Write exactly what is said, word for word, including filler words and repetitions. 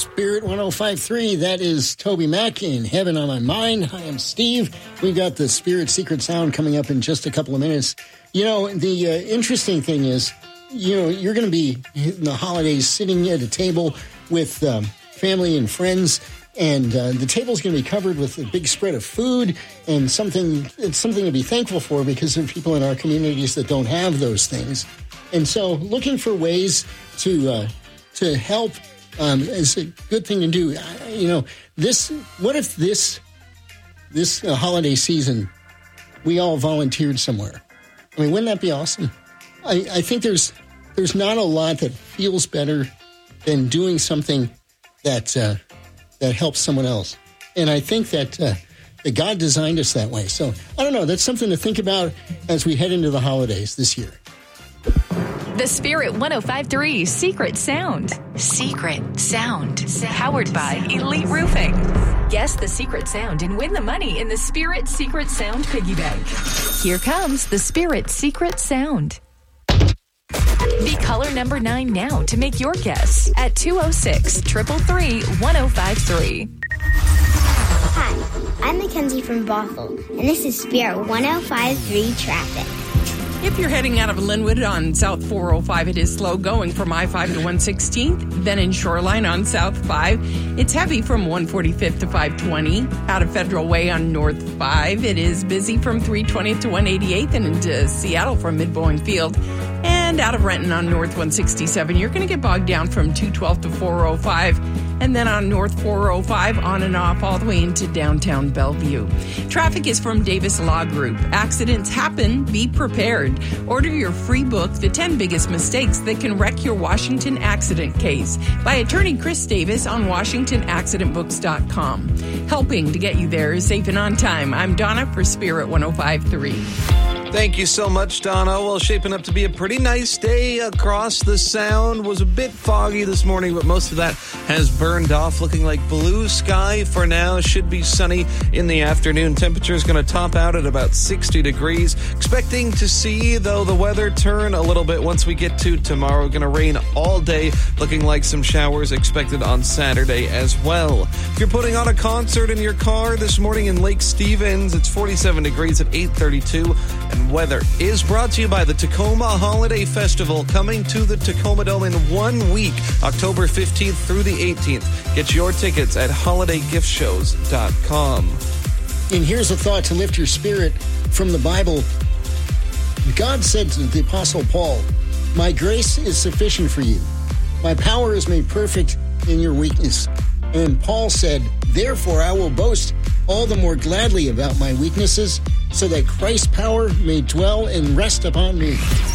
Spirit one oh five point three. That is Toby Mac in Heaven on My Mind. Hi, I'm Steve. We've got the Spirit Secret Sound coming up in just a couple of minutes. You know, the uh, interesting thing is, you know, you're going to be in the holidays sitting at a table with um, family and friends, and uh, the table's going to be covered with a big spread of food and something. It's something to be thankful for because there are people in our communities that don't have those things. And so looking for ways to uh, to help um, is a good thing to do. I, you know, this. What if this this uh, holiday season we all volunteered somewhere? I mean, wouldn't that be awesome? I, I think there's there's not a lot that feels better than doing something that uh, that helps someone else. And I think that, uh, that God designed us that way. So, I don't know, that's something to think about as we head into the holidays this year. The Spirit one oh five point three Secret Sound. Secret Sound. Powered by Elite Roofing. Guess the secret sound and win the money in the Spirit Secret Sound Piggy Bank. Here comes the Spirit Secret Sound. Be caller number nine now to make your guess at two oh six, three three three, one oh five three. Hi, I'm Mackenzie from Bothell, and this is Spirit one oh five point three Traffic. If you're heading out of Linwood on South four oh five, it is slow going from I five to one sixteenth. Then in Shoreline on South five, it's heavy from one forty-fifth to five twenty. Out of Federal Way on North five, it is busy from three twentieth to one eighty-eighth and into Seattle from Mid-Boeing Field. And out of Renton on North one sixty-seven, you're going to get bogged down from two twelve to four oh five. And then on North four oh five, on and off all the way into downtown Bellevue. Traffic is from Davis Law Group. Accidents happen. Be prepared. Order your free book, The ten Biggest Mistakes That Can Wreck Your Washington Accident Case, by attorney Chris Davis on Washington Accident Books dot com. Helping to get you there safe and on time. I'm Donna for Spirit one oh five point three. Thank you so much, Donna. Well, shaping up to be a pretty nice day across the Sound. Was a bit foggy this morning, but most of that has burned off. Looking like blue sky for now. Should be sunny in the afternoon. Temperature is going to top out at about sixty degrees. Expecting to see, though, the weather turn a little bit once we get to tomorrow. Going to rain all day. Looking like some showers expected on Saturday as well. If you're putting on a concert in your car this morning in Lake Stevens, it's forty-seven degrees at eight thirty-two. And weather is brought to you by the Tacoma Holiday Festival, coming to the Tacoma Dome in one week, October fifteenth through the eighteenth. Get your tickets at holiday gift shows dot com. And here's a thought to lift your spirit from the Bible. God said to the Apostle Paul, "My grace is sufficient for you. My power is made perfect in your weakness." And Paul said, "Therefore I will boast all the more gladly about my weaknesses, so that Christ's power may dwell and rest upon me."